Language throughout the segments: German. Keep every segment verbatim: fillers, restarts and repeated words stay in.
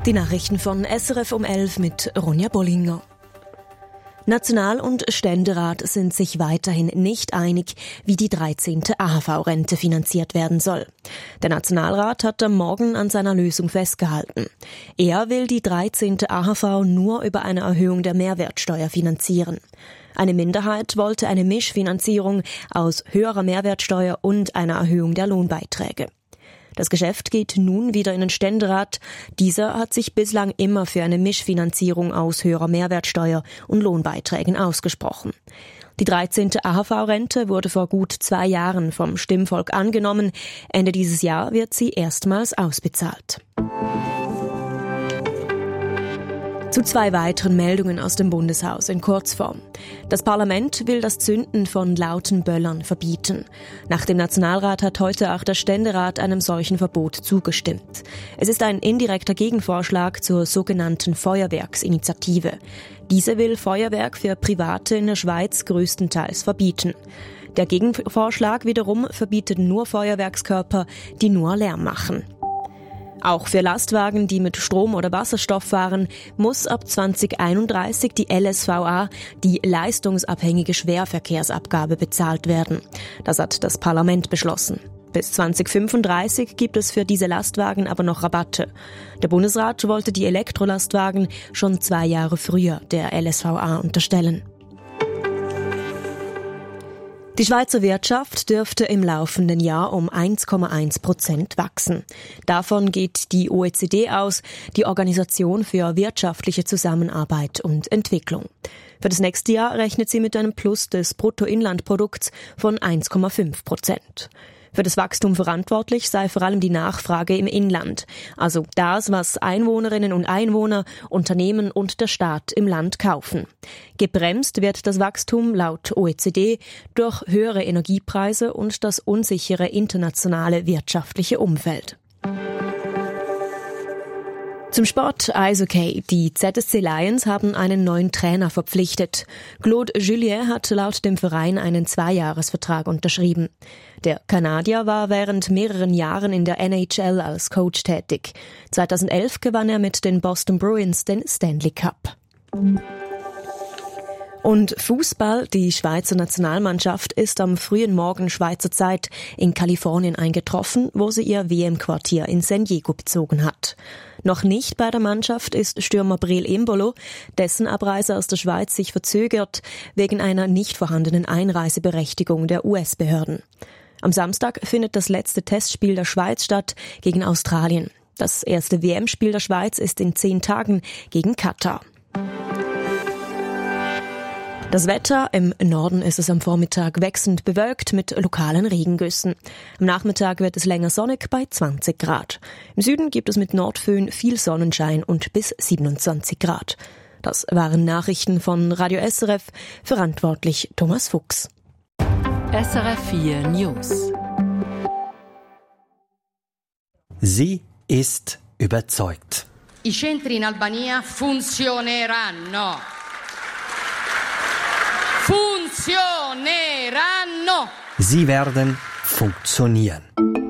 Die Nachrichten von S R F um elf mit Ronja Bollinger. National- und Ständerat sind sich weiterhin nicht einig, wie die dreizehnte A H V-Rente finanziert werden soll. Der Nationalrat hat am Morgen an seiner Lösung festgehalten. Er will die dreizehnte A H V nur über eine Erhöhung der Mehrwertsteuer finanzieren. Eine Minderheit wollte eine Mischfinanzierung aus höherer Mehrwertsteuer und einer Erhöhung der Lohnbeiträge. Das Geschäft geht nun wieder in den Ständerat. Dieser hat sich bislang immer für eine Mischfinanzierung aus höherer Mehrwertsteuer und Lohnbeiträgen ausgesprochen. Die dreizehnte A H V-Rente wurde vor gut zwei Jahren vom Stimmvolk angenommen. Ende dieses Jahr wird sie erstmals ausbezahlt. Zu zwei weiteren Meldungen aus dem Bundeshaus in Kurzform. Das Parlament will das Zünden von lauten Böllern verbieten. Nach dem Nationalrat hat heute auch der Ständerat einem solchen Verbot zugestimmt. Es ist ein indirekter Gegenvorschlag zur sogenannten Feuerwerksinitiative. Diese will Feuerwerk für Private in der Schweiz größtenteils verbieten. Der Gegenvorschlag wiederum verbietet nur Feuerwerkskörper, die nur Lärm machen. Auch für Lastwagen, die mit Strom oder Wasserstoff fahren, muss ab zwanzig einunddreißig die L S V A, die leistungsabhängige Schwerverkehrsabgabe, bezahlt werden. Das hat das Parlament beschlossen. Bis zwanzig fünfunddreißig gibt es für diese Lastwagen aber noch Rabatte. Der Bundesrat wollte die Elektrolastwagen schon zwei Jahre früher der L S V A unterstellen. Die Schweizer Wirtschaft dürfte im laufenden Jahr um eins Komma eins Prozent wachsen. Davon geht die O E C D aus, die Organisation für wirtschaftliche Zusammenarbeit und Entwicklung. Für das nächste Jahr rechnet sie mit einem Plus des Bruttoinlandprodukts von eins Komma fünf Prozent. Für das Wachstum verantwortlich sei vor allem die Nachfrage im Inland, also das, was Einwohnerinnen und Einwohner, Unternehmen und der Staat im Land kaufen. Gebremst wird das Wachstum laut O E C D durch höhere Energiepreise und das unsichere internationale wirtschaftliche Umfeld. Zum Sport Eishockey. Die Z S C Lions haben einen neuen Trainer verpflichtet. Claude Julien hat laut dem Verein einen Zweijahresvertrag unterschrieben. Der Kanadier war während mehreren Jahren in der N H L als Coach tätig. zweitausendelf gewann er mit den Boston Bruins den Stanley Cup. Und Fußball, die Schweizer Nationalmannschaft ist am frühen Morgen Schweizer Zeit in Kalifornien eingetroffen, wo sie ihr W M-Quartier in San Diego bezogen hat. Noch nicht bei der Mannschaft ist Stürmer Breel Embolo, dessen Abreise aus der Schweiz sich verzögert wegen einer nicht vorhandenen Einreiseberechtigung der U S-Behörden. Am Samstag findet das letzte Testspiel der Schweiz statt gegen Australien. Das erste W M-Spiel der Schweiz ist in zehn Tagen gegen Katar. Das Wetter: Im Norden ist es am Vormittag wechselnd bewölkt mit lokalen Regengüssen. Am Nachmittag wird es länger sonnig bei zwanzig Grad. Im Süden gibt es mit Nordföhn viel Sonnenschein und bis siebenundzwanzig Grad. Das waren Nachrichten von Radio S R F, verantwortlich Thomas Fuchs. S R F vier News. Sie ist überzeugt. I centri in Albania funzioneranno. Funzioneranno. Sie werden funktionieren.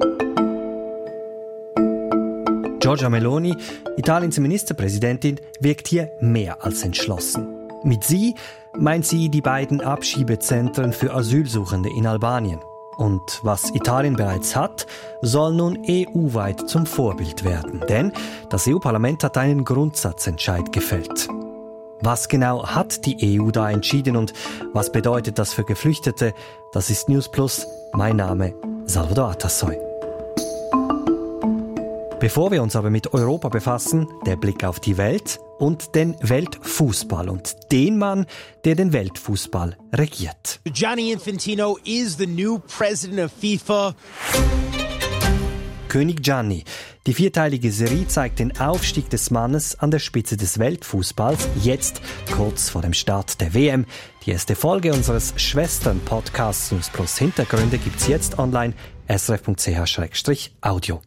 Giorgia Meloni, Italiens Ministerpräsidentin, wirkt hier mehr als entschlossen. Mit sie meint sie die beiden Abschiebezentren für Asylsuchende in Albanien. Und was Italien bereits hat, soll nun E U-weit zum Vorbild werden. Denn das E U-Parlament hat einen Grundsatzentscheid gefällt. Was genau hat die E U da entschieden und was bedeutet das für Geflüchtete? Das ist News Plus. Mein Name Salvador Atassoy. Bevor wir uns aber mit Europa befassen, der Blick auf die Welt und den Weltfußball und den Mann, der den Weltfußball regiert. Gianni Infantino is the new president of FIFA. König Gianni. Die vierteilige Serie zeigt den Aufstieg des Mannes an der Spitze des Weltfußballs, jetzt kurz vor dem Start der W M. Die erste Folge unseres Schwestern-Podcasts News Plus Hintergründe gibt's jetzt online, s r f punkt c h slash audio.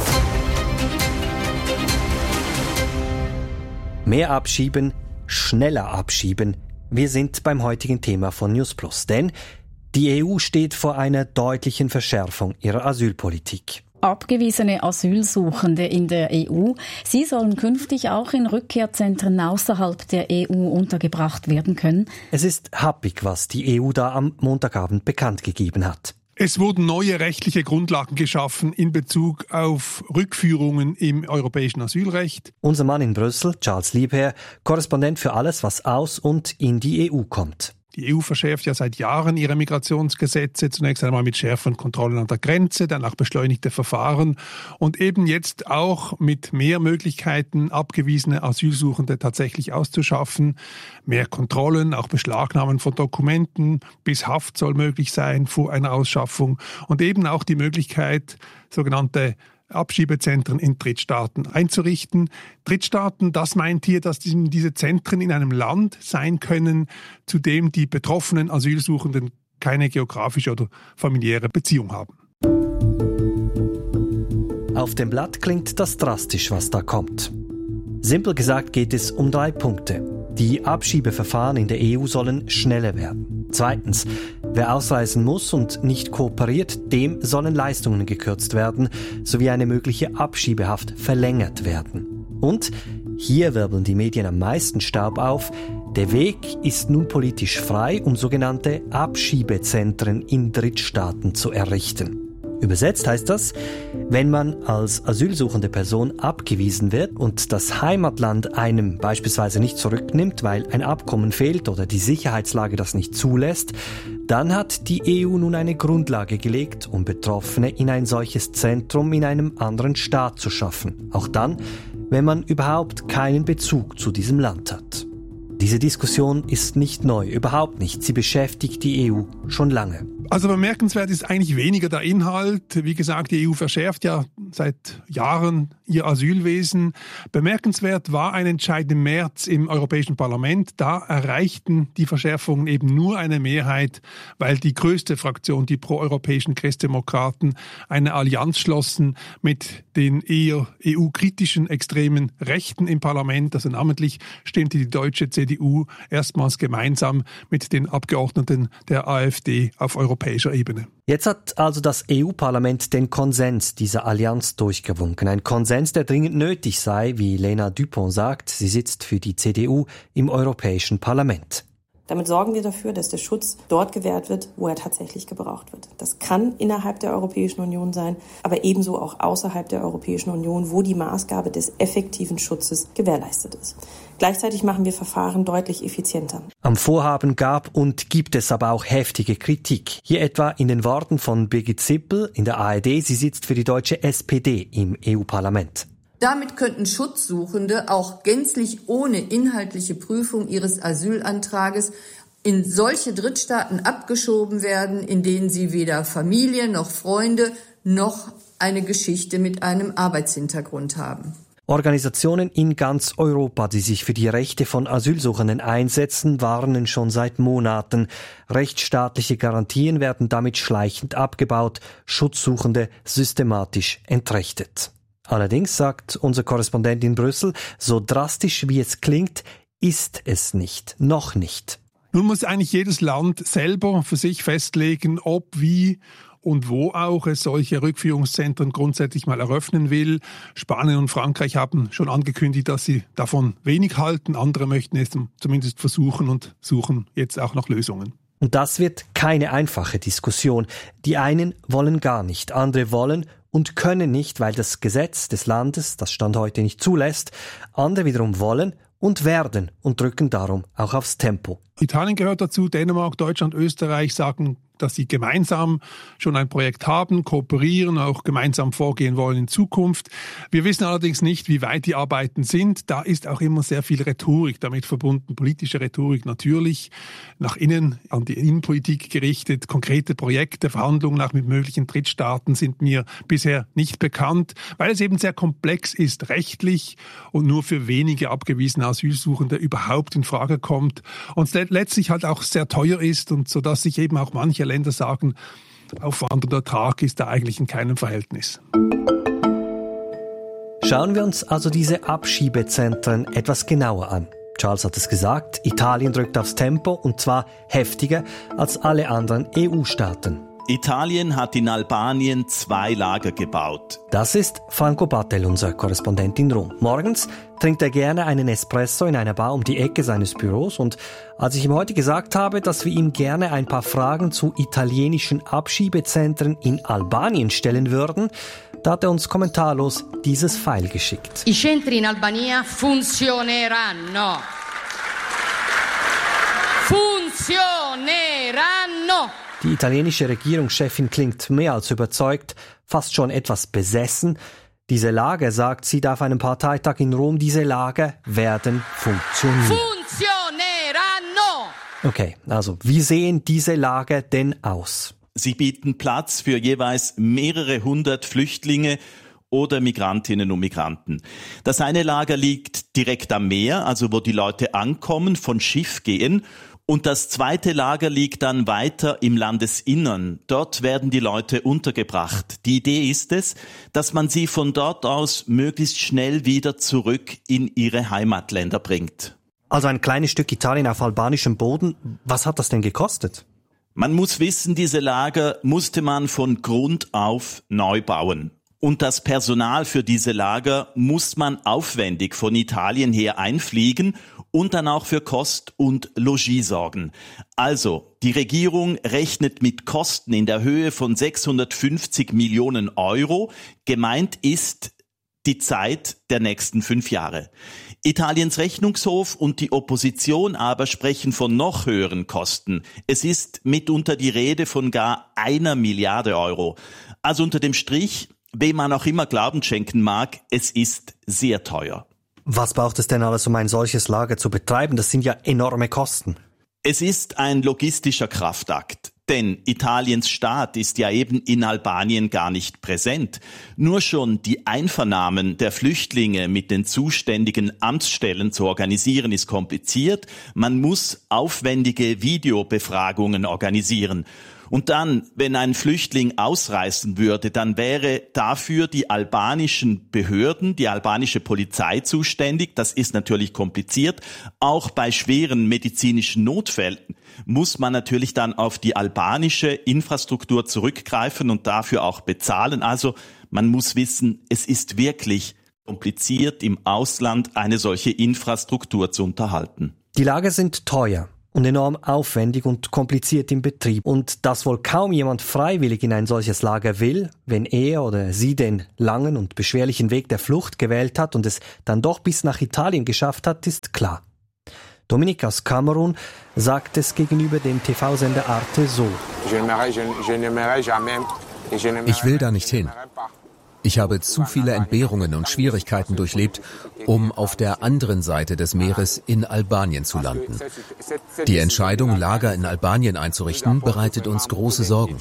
Mehr abschieben, schneller abschieben. Wir sind beim heutigen Thema von News Plus, denn die E U steht vor einer deutlichen Verschärfung ihrer Asylpolitik. abgewiesene Asylsuchende in der E U. Sie sollen künftig auch in Rückkehrzentren außerhalb der E U untergebracht werden können. Es ist happig, was die E U da am Montagabend bekannt gegeben hat. Es wurden neue rechtliche Grundlagen geschaffen in Bezug auf Rückführungen im europäischen Asylrecht. Unser Mann in Brüssel, Charles Liebherr, Korrespondent für alles, was aus und in die E U kommt. Die E U verschärft ja seit Jahren ihre Migrationsgesetze, zunächst einmal mit schärferen Kontrollen an der Grenze, danach beschleunigte Verfahren und eben jetzt auch mit mehr Möglichkeiten, abgewiesene Asylsuchende tatsächlich auszuschaffen. Mehr Kontrollen, auch Beschlagnahmen von Dokumenten, bis Haft soll möglich sein vor einer Ausschaffung und eben auch die Möglichkeit, sogenannte Abschiebezentren in Drittstaaten einzurichten. Drittstaaten, das meint hier, dass diese Zentren in einem Land sein können, zu dem die betroffenen Asylsuchenden keine geografische oder familiäre Beziehung haben. Auf dem Blatt klingt das drastisch, was da kommt. Simpel gesagt geht es um drei Punkte. Die Abschiebeverfahren in der E U sollen schneller werden. Zweitens, wer ausreisen muss und nicht kooperiert, dem sollen Leistungen gekürzt werden, sowie eine mögliche Abschiebehaft verlängert werden. Und, hier wirbeln die Medien am meisten Staub auf, der Weg ist nun politisch frei, um sogenannte Abschiebezentren in Drittstaaten zu errichten. Übersetzt heißt das, wenn man als asylsuchende Person abgewiesen wird und das Heimatland einem beispielsweise nicht zurücknimmt, weil ein Abkommen fehlt oder die Sicherheitslage das nicht zulässt, dann hat die E U nun eine Grundlage gelegt, um Betroffene in ein solches Zentrum in einem anderen Staat zu schaffen. Auch dann, wenn man überhaupt keinen Bezug zu diesem Land hat. Diese Diskussion ist nicht neu, überhaupt nicht. Sie beschäftigt die E U schon lange. Also bemerkenswert ist eigentlich weniger der Inhalt. Wie gesagt, die E U verschärft ja seit Jahren ihr Asylwesen. Bemerkenswert war ein Entscheid im März im Europäischen Parlament. Da erreichten die Verschärfungen eben nur eine Mehrheit, weil die größte Fraktion, die proeuropäischen Christdemokraten, eine Allianz schlossen mit den eher E U-kritischen extremen Rechten im Parlament. Also namentlich stimmte die deutsche C D U erstmals gemeinsam mit den Abgeordneten der AfD auf europäischer Ebene. Jetzt hat also das E U-Parlament den Konsens dieser Allianz durchgewunken. Ein Konsens, der dringend nötig sei, wie Lena Dupont sagt. Sie sitzt für die C D U im Europäischen Parlament. Damit sorgen wir dafür, dass der Schutz dort gewährt wird, wo er tatsächlich gebraucht wird. Das kann innerhalb der Europäischen Union sein, aber ebenso auch außerhalb der Europäischen Union, wo die Maßgabe des effektiven Schutzes gewährleistet ist. Gleichzeitig machen wir Verfahren deutlich effizienter. Am Vorhaben gab und gibt es aber auch heftige Kritik. Hier etwa in den Worten von Birgit Sippel in der A R D. Sie sitzt für die deutsche S P D im E U-Parlament. Damit könnten Schutzsuchende auch gänzlich ohne inhaltliche Prüfung ihres Asylantrages in solche Drittstaaten abgeschoben werden, in denen sie weder Familie noch Freunde noch eine Geschichte mit einem Arbeitshintergrund haben. Organisationen in ganz Europa, die sich für die Rechte von Asylsuchenden einsetzen, warnen schon seit Monaten. Rechtsstaatliche Garantien werden damit schleichend abgebaut, Schutzsuchende systematisch entrechtet. Allerdings, sagt unser Korrespondent in Brüssel, so drastisch wie es klingt, ist es nicht. Noch nicht. Nun muss eigentlich jedes Land selber für sich festlegen, ob, wie und wo auch es solche Rückführungszentren grundsätzlich mal eröffnen will. Spanien und Frankreich haben schon angekündigt, dass sie davon wenig halten. Andere möchten es zumindest versuchen und suchen jetzt auch nach Lösungen. Und das wird keine einfache Diskussion. Die einen wollen gar nicht, andere wollen und können nicht, weil das Gesetz des Landes das Stand heute nicht zulässt. Andere wiederum wollen und werden und drücken darum auch aufs Tempo. Italien gehört dazu, Dänemark, Deutschland, Österreich sagen, dass sie gemeinsam schon ein Projekt haben, kooperieren, auch gemeinsam vorgehen wollen in Zukunft. Wir wissen allerdings nicht, wie weit die Arbeiten sind. Da ist auch immer sehr viel Rhetorik damit verbunden, politische Rhetorik natürlich, nach innen, an die Innenpolitik gerichtet. Konkrete Projekte, Verhandlungen auch mit möglichen Drittstaaten sind mir bisher nicht bekannt, weil es eben sehr komplex ist, rechtlich und nur für wenige abgewiesene Asylsuchende überhaupt in Frage kommt und letztlich halt auch sehr teuer ist und so dass sich eben auch manche Länder sagen, Aufwand und Ertrag ist da eigentlich in keinem Verhältnis. Schauen wir uns also diese Abschiebezentren etwas genauer an. Charles hat es gesagt, Italien drückt aufs Tempo und zwar heftiger als alle anderen E U-Staaten. Italien hat in Albanien zwei Lager gebaut. Das ist Franco Battel, unser Korrespondent in Rom. Morgens trinkt er gerne einen Espresso in einer Bar um die Ecke seines Büros. Und als ich ihm heute gesagt habe, dass wir ihm gerne ein paar Fragen zu italienischen Abschiebezentren in Albanien stellen würden, da hat er uns kommentarlos dieses File geschickt. I centri in Albania funzioneranno. Funzioneranno. Die italienische Regierungschefin klingt mehr als überzeugt, fast schon etwas besessen. Diese Lager, sagt sie da auf einem Parteitag in Rom, diese Lager werden funktionieren. Funzioneranno! Okay, also wie sehen diese Lager denn aus? Sie bieten Platz für jeweils mehrere hundert Flüchtlinge oder Migrantinnen und Migranten. Das eine Lager liegt direkt am Meer, also wo die Leute ankommen, von Schiff gehen. Und das zweite Lager liegt dann weiter im Landesinnern. Dort werden die Leute untergebracht. Die Idee ist es, dass man sie von dort aus möglichst schnell wieder zurück in ihre Heimatländer bringt. Also ein kleines Stück Italien auf albanischem Boden. Was hat das denn gekostet? Man muss wissen, diese Lager musste man von Grund auf neu bauen. Und das Personal für diese Lager muss man aufwendig von Italien her einfliegen und dann auch für Kost und Logis sorgen. Also, die Regierung rechnet mit Kosten in der Höhe von sechshundertfünfzig Millionen Euro. Gemeint ist die Zeit der nächsten fünf Jahre. Italiens Rechnungshof und die Opposition aber sprechen von noch höheren Kosten. Es ist mitunter die Rede von gar einer Milliarde Euro. Also unter dem Strich, wem man auch immer Glauben schenken mag, es ist sehr teuer. Was braucht es denn alles, um ein solches Lager zu betreiben? Das sind ja enorme Kosten. Es ist ein logistischer Kraftakt, denn Italiens Staat ist ja eben in Albanien gar nicht präsent. Nur schon die Einvernahmen der Flüchtlinge mit den zuständigen Amtsstellen zu organisieren ist kompliziert. Man muss aufwendige Videobefragungen organisieren. Und dann, wenn ein Flüchtling ausreisen würde, dann wäre dafür die albanischen Behörden, die albanische Polizei zuständig. Das ist natürlich kompliziert. Auch bei schweren medizinischen Notfällen muss man natürlich dann auf die albanische Infrastruktur zurückgreifen und dafür auch bezahlen. Also man muss wissen, es ist wirklich kompliziert, im Ausland eine solche Infrastruktur zu unterhalten. Die Lager sind teuer und enorm aufwendig und kompliziert im Betrieb. Und dass wohl kaum jemand freiwillig in ein solches Lager will, wenn er oder sie den langen und beschwerlichen Weg der Flucht gewählt hat und es dann doch bis nach Italien geschafft hat, ist klar. Dominik aus Kamerun sagt es gegenüber dem T V-Sender Arte so. Ich will da nicht hin. Ich habe zu viele Entbehrungen und Schwierigkeiten durchlebt, um auf der anderen Seite des Meeres in Albanien zu landen. Die Entscheidung, Lager in Albanien einzurichten, bereitet uns große Sorgen.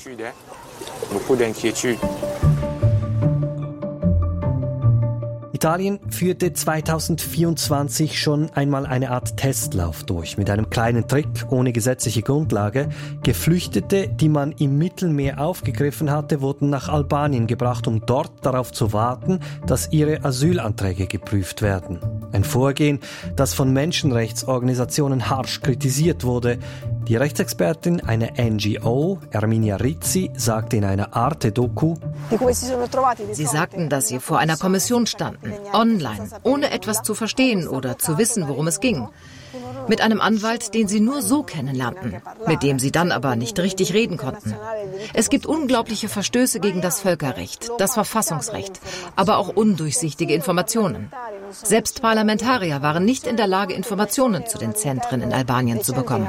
Italien führte zweitausendvierundzwanzig schon einmal eine Art Testlauf durch, mit einem kleinen Trick ohne gesetzliche Grundlage. Geflüchtete, die man im Mittelmeer aufgegriffen hatte, wurden nach Albanien gebracht, um dort darauf zu warten, dass ihre Asylanträge geprüft werden. Ein Vorgehen, das von Menschenrechtsorganisationen harsch kritisiert wurde. Die Rechtsexpertin einer N G O, Erminia Rizzi, sagte in einer Arte-Doku: Sie sagten, dass sie vor einer Kommission standen, online, ohne etwas zu verstehen oder zu wissen, worum es ging. Mit einem Anwalt, den sie nur so kennenlernten, mit dem sie dann aber nicht richtig reden konnten. Es gibt unglaubliche Verstöße gegen das Völkerrecht, das Verfassungsrecht, aber auch undurchsichtige Informationen. Selbst Parlamentarier waren nicht in der Lage, Informationen zu den Zentren in Albanien zu bekommen.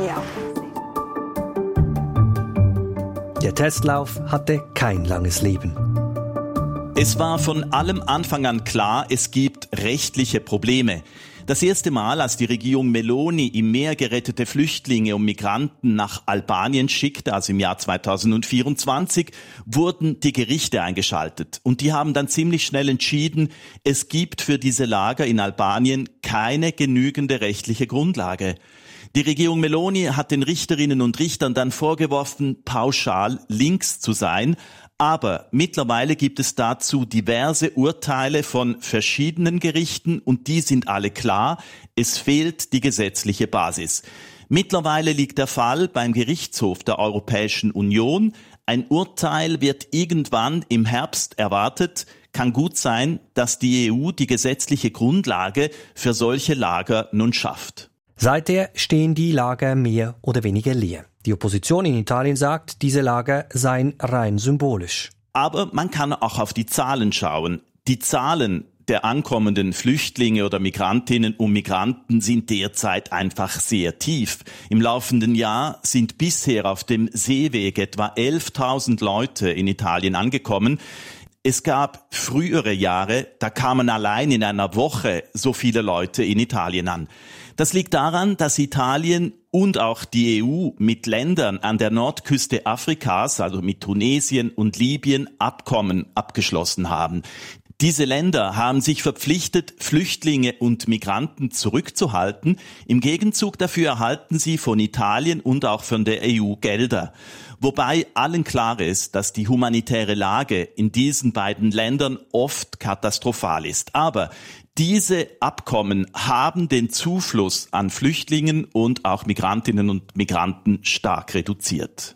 Der Testlauf hatte kein langes Leben. Es war von allem Anfang an klar, es gibt rechtliche Probleme. Das erste Mal, als die Regierung Meloni im Meer gerettete Flüchtlinge und Migranten nach Albanien schickte, also im Jahr zweitausendvierundzwanzig, wurden die Gerichte eingeschaltet. Und die haben dann ziemlich schnell entschieden, es gibt für diese Lager in Albanien keine genügende rechtliche Grundlage. Die Regierung Meloni hat den Richterinnen und Richtern dann vorgeworfen, pauschal links zu sein. Aber mittlerweile gibt es dazu diverse Urteile von verschiedenen Gerichten und die sind alle klar, es fehlt die gesetzliche Basis. Mittlerweile liegt der Fall beim Gerichtshof der Europäischen Union. Ein Urteil wird irgendwann im Herbst erwartet. Kann gut sein, dass die E U die gesetzliche Grundlage für solche Lager nun schafft. Seither stehen die Lager mehr oder weniger leer. Die Opposition in Italien sagt, diese Lager seien rein symbolisch. Aber man kann auch auf die Zahlen schauen. Die Zahlen der ankommenden Flüchtlinge oder Migrantinnen und Migranten sind derzeit einfach sehr tief. Im laufenden Jahr sind bisher auf dem Seeweg etwa elftausend Leute in Italien angekommen. Es gab frühere Jahre, da kamen allein in einer Woche so viele Leute in Italien an. Das liegt daran, dass Italien und auch die E U mit Ländern an der Nordküste Afrikas, also mit Tunesien und Libyen, Abkommen abgeschlossen haben. Diese Länder haben sich verpflichtet, Flüchtlinge und Migranten zurückzuhalten. Im Gegenzug dafür erhalten sie von Italien und auch von der E U Gelder. Wobei allen klar ist, dass die humanitäre Lage in diesen beiden Ländern oft katastrophal ist. Aber diese Abkommen haben den Zufluss an Flüchtlingen und auch Migrantinnen und Migranten stark reduziert.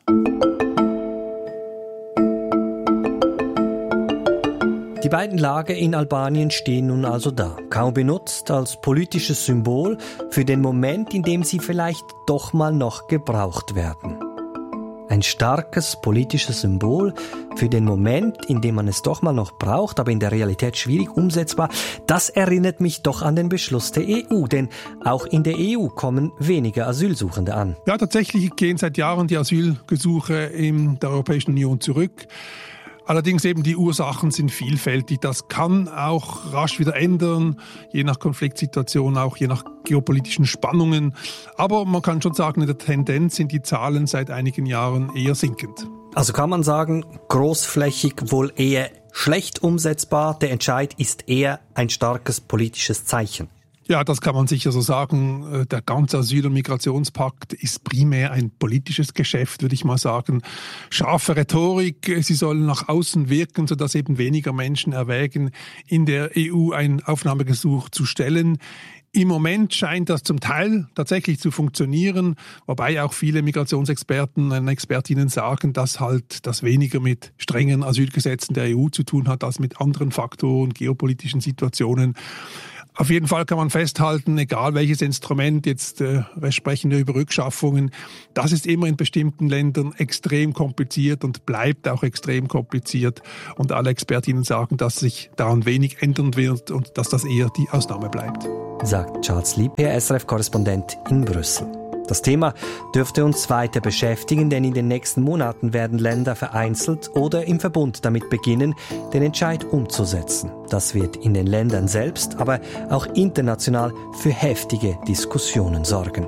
Die beiden Lager in Albanien stehen nun also da, kaum benutzt als politisches Symbol für den Moment, in dem sie vielleicht doch mal noch gebraucht werden. Ein starkes politisches Symbol für den Moment, in dem man es doch mal noch braucht, aber in der Realität schwierig umsetzbar. Das erinnert mich doch an den Beschluss der E U, denn auch in der E U kommen weniger Asylsuchende an. Ja, tatsächlich gehen seit Jahren die Asylgesuche in der Europäischen Union zurück. Allerdings eben die Ursachen sind vielfältig. Das kann auch rasch wieder ändern, je nach Konfliktsituation, auch je nach geopolitischen Spannungen. Aber man kann schon sagen, in der Tendenz sind die Zahlen seit einigen Jahren eher sinkend. Also kann man sagen, großflächig wohl eher schlecht umsetzbar. Der Entscheid ist eher ein starkes politisches Zeichen. Ja, das kann man sicher so sagen. Der ganze Asyl- und Migrationspakt ist primär ein politisches Geschäft, würde ich mal sagen. Scharfe Rhetorik, sie sollen nach außen wirken, sodass eben weniger Menschen erwägen, in der E U ein Aufnahmegesuch zu stellen. Im Moment scheint das zum Teil tatsächlich zu funktionieren, wobei auch viele Migrationsexperten und Expertinnen sagen, dass halt das weniger mit strengen Asylgesetzen der E U zu tun hat, als mit anderen Faktoren, geopolitischen Situationen. Auf jeden Fall kann man festhalten, egal welches Instrument, jetzt äh, wir sprechen wir über Rückschaffungen, das ist immer in bestimmten Ländern extrem kompliziert und bleibt auch extrem kompliziert. Und alle Expertinnen sagen, dass sich daran wenig ändern wird und dass das eher die Ausnahme bleibt. Sagt Charles Lieb, S R F-Korrespondent in Brüssel. Das Thema dürfte uns weiter beschäftigen, denn in den nächsten Monaten werden Länder vereinzelt oder im Verbund damit beginnen, den Entscheid umzusetzen. Das wird in den Ländern selbst, aber auch international für heftige Diskussionen sorgen.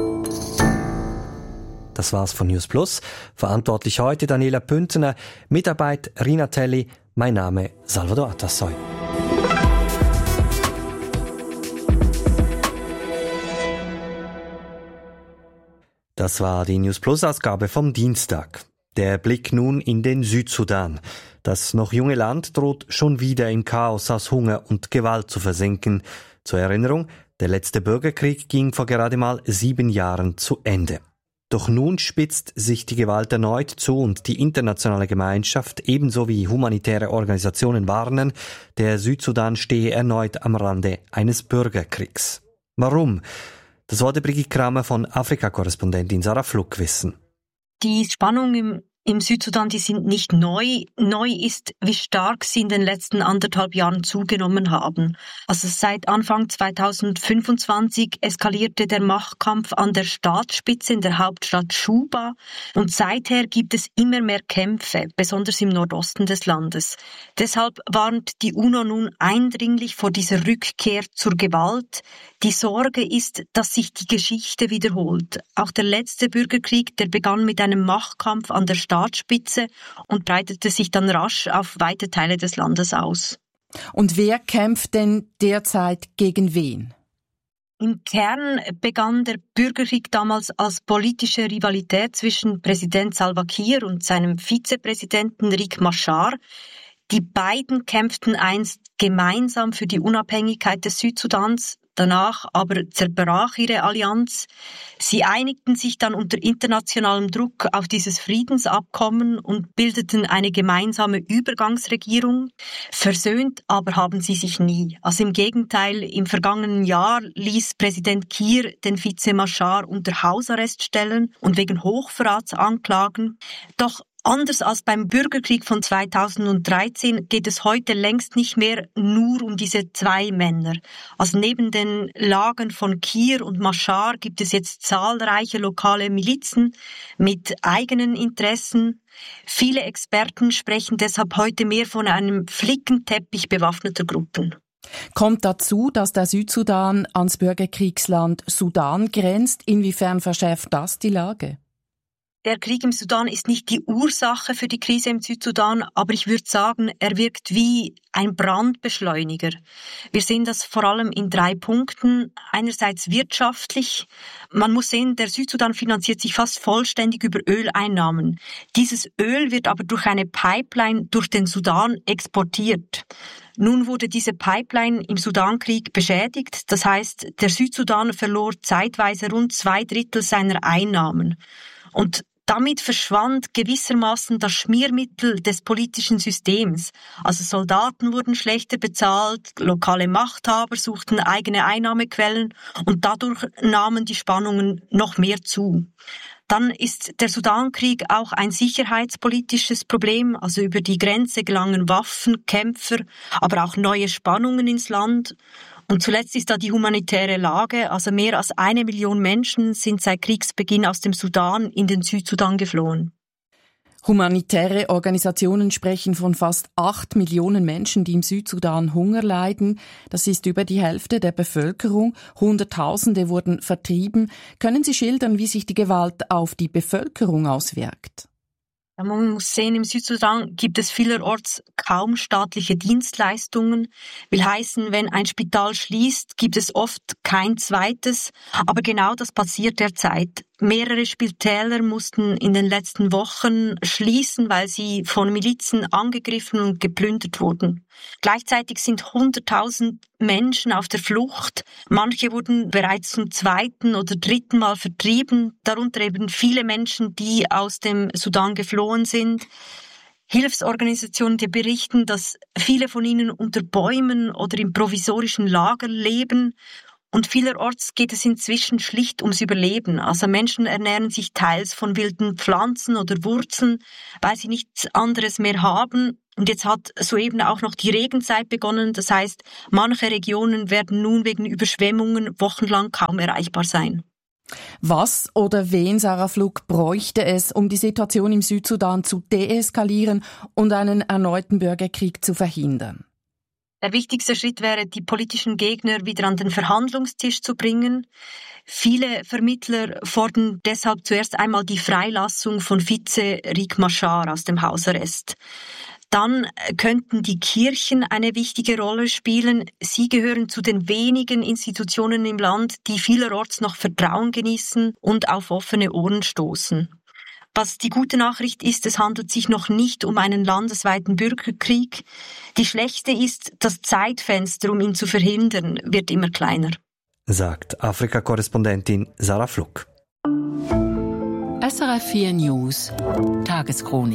Das war's von News Plus. Verantwortlich heute Daniela Püntener, Mitarbeit Rina Telli, mein Name Salvador Atassoy. Das war die News Plus Ausgabe vom Dienstag. Der Blick nun in den Südsudan. Das noch junge Land droht schon wieder im Chaos aus Hunger und Gewalt zu versinken. Zur Erinnerung, der letzte Bürgerkrieg ging vor gerade mal sieben Jahren zu Ende. Doch nun spitzt sich die Gewalt erneut zu und die internationale Gemeinschaft ebenso wie humanitäre Organisationen warnen, der Südsudan stehe erneut am Rande eines Bürgerkriegs. Warum? Das wollte Brigitte Kramer von Afrika-Korrespondentin Sarah Fluck wissen. Die Spannungen im, im Südsudan, die sind nicht neu. Neu ist, wie stark sie in den letzten anderthalb Jahren zugenommen haben. Also seit Anfang zweitausendfünfundzwanzig eskalierte der Machtkampf an der Staatsspitze in der Hauptstadt Juba. Und seither gibt es immer mehr Kämpfe, besonders im Nordosten des Landes. Deshalb warnt die UNO nun eindringlich vor dieser Rückkehr zur Gewalt. Die Sorge ist, dass sich die Geschichte wiederholt. Auch der letzte Bürgerkrieg, der begann mit einem Machtkampf an der Staatsspitze und breitete sich dann rasch auf weite Teile des Landes aus. Und wer kämpft denn derzeit gegen wen? Im Kern begann der Bürgerkrieg damals als politische Rivalität zwischen Präsident Salva Kiir und seinem Vizepräsidenten Riek Machar. Die beiden kämpften einst gemeinsam für die Unabhängigkeit des Südsudans. Danach aber zerbrach ihre Allianz. Sie einigten sich dann unter internationalem Druck auf dieses Friedensabkommen und bildeten eine gemeinsame Übergangsregierung. Versöhnt aber haben sie sich nie. Also im Gegenteil, im vergangenen Jahr ließ Präsident Kiir den Vize Machar unter Hausarrest stellen und wegen Hochverrats anklagen. Doch anders als beim Bürgerkrieg von zweitausenddreizehn geht es heute längst nicht mehr nur um diese zwei Männer. Also neben den Lagern von Kiir und Machar gibt es jetzt zahlreiche lokale Milizen mit eigenen Interessen. Viele Experten sprechen deshalb heute mehr von einem Flickenteppich bewaffneter Gruppen. Kommt dazu, dass der Südsudan ans Bürgerkriegsland Sudan grenzt. Inwiefern verschärft das die Lage? Der Krieg im Sudan ist nicht die Ursache für die Krise im Südsudan, aber ich würde sagen, er wirkt wie ein Brandbeschleuniger. Wir sehen das vor allem in drei Punkten. Einerseits wirtschaftlich. Man muss sehen, der Südsudan finanziert sich fast vollständig über Öleinnahmen. Dieses Öl wird aber durch eine Pipeline durch den Sudan exportiert. Nun wurde diese Pipeline im Sudankrieg beschädigt. Das heißt, der Südsudan verlor zeitweise rund zwei Drittel seiner Einnahmen. Und damit verschwand gewissermaßen das Schmiermittel des politischen Systems. Also Soldaten wurden schlechter bezahlt, lokale Machthaber suchten eigene Einnahmequellen und dadurch nahmen die Spannungen noch mehr zu. Dann ist der Sudankrieg auch ein sicherheitspolitisches Problem. Also über die Grenze gelangen Waffen, Kämpfer, aber auch neue Spannungen ins Land. Und zuletzt ist da die humanitäre Lage. Also mehr als eine Million Menschen sind seit Kriegsbeginn aus dem Sudan in den Südsudan geflohen. Humanitäre Organisationen sprechen von fast acht Millionen Menschen, die im Südsudan Hunger leiden. Das ist über die Hälfte der Bevölkerung. Hunderttausende wurden vertrieben. Können Sie schildern, wie sich die Gewalt auf die Bevölkerung auswirkt? Man muss sehen, im Südsudan gibt es vielerorts kaum staatliche Dienstleistungen. Will heißen, wenn ein Spital schließt, gibt es oft kein zweites. Aber genau das passiert derzeit. Mehrere Spitäler mussten in den letzten Wochen schließen, weil sie von Milizen angegriffen und geplündert wurden. Gleichzeitig sind hunderttausend Menschen auf der Flucht. Manche wurden bereits zum zweiten oder dritten Mal vertrieben, darunter eben viele Menschen, die aus dem Sudan geflohen sind. Hilfsorganisationen, die berichten, dass viele von ihnen unter Bäumen oder in provisorischen Lagern leben. Und vielerorts geht es inzwischen schlicht ums Überleben. Also Menschen ernähren sich teils von wilden Pflanzen oder Wurzeln, weil sie nichts anderes mehr haben. Und jetzt hat soeben auch noch die Regenzeit begonnen. Das heißt, manche Regionen werden nun wegen Überschwemmungen wochenlang kaum erreichbar sein. Was oder wen, Sarah Fluck, bräuchte es, um die Situation im Südsudan zu deeskalieren und einen erneuten Bürgerkrieg zu verhindern? Der wichtigste Schritt wäre, die politischen Gegner wieder an den Verhandlungstisch zu bringen. Viele Vermittler fordern deshalb zuerst einmal die Freilassung von Vize Riek Machar aus dem Hausarrest. Dann könnten die Kirchen eine wichtige Rolle spielen. Sie gehören zu den wenigen Institutionen im Land, die vielerorts noch Vertrauen genießen und auf offene Ohren stoßen. Was die gute Nachricht ist, es handelt sich noch nicht um einen landesweiten Bürgerkrieg. Die schlechte ist, das Zeitfenster, um ihn zu verhindern, wird immer kleiner. Sagt Afrika-Korrespondentin Sarah Fluck. S R F vier News Tageschronik.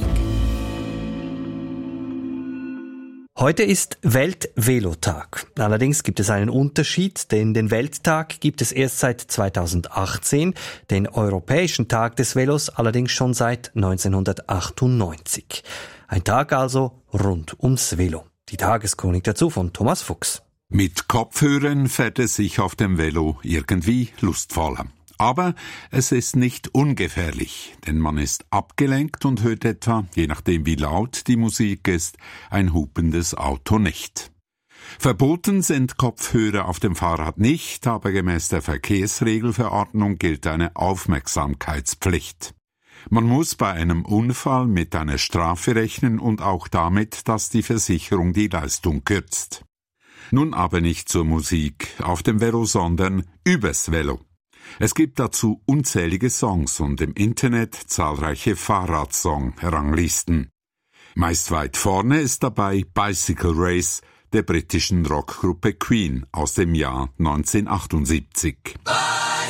Heute ist Welt-Velotag. Allerdings gibt es einen Unterschied, denn den Welttag gibt es erst seit zweitausendachtzehn, den Europäischen Tag des Velos allerdings schon seit neunzehnhundertachtundneunzig. Ein Tag also rund ums Velo. Die Tageschronik dazu von Thomas Fuchs. Mit Kopfhörern fährt es sich auf dem Velo irgendwie lustvoller. Aber es ist nicht ungefährlich, denn man ist abgelenkt und hört etwa, je nachdem wie laut die Musik ist, ein hupendes Auto nicht. Verboten sind Kopfhörer auf dem Fahrrad nicht, aber gemäß der Verkehrsregelverordnung gilt eine Aufmerksamkeitspflicht. Man muss bei einem Unfall mit einer Strafe rechnen und auch damit, dass die Versicherung die Leistung kürzt. Nun aber nicht zur Musik auf dem Velo, sondern übers Velo. Es gibt dazu unzählige Songs und im Internet zahlreiche Fahrradsong-Ranglisten. Meist weit vorne ist dabei Bicycle Race, der britischen Rockgruppe Queen aus dem Jahr neunzehnhundertachtundsiebzig.